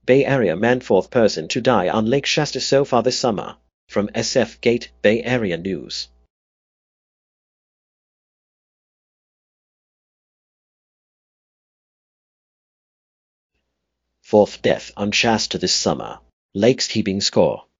Bay Area man fourth person to die on Lake Shasta so far this summer. From SF Gate, Bay Area News. Fourth death on Shasta this summer. Lake's keeping score.